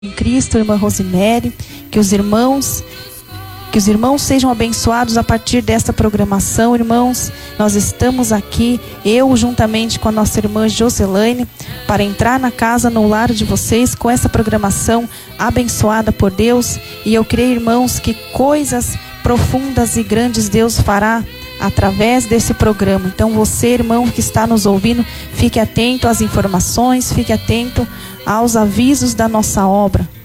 em Cristo, irmã Rosemary, que os irmãos sejam abençoados a partir desta programação. Irmãos, nós estamos aqui, eu juntamente com a nossa irmã Joselaine, para entrar na casa, no lar de vocês, com essa programação abençoada por Deus. E eu creio, irmãos, que coisas profundas e grandes Deus fará através desse programa. Então você, irmão que está nos ouvindo, fique atento às informações, fique atento aos avisos da nossa obra.